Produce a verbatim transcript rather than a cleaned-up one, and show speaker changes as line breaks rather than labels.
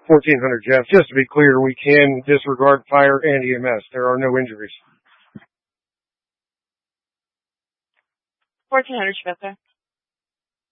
fourteen hundred, Jeff. Just to be clear, we can disregard fire and E M S. There are no injuries.
fourteen hundred, Shveta.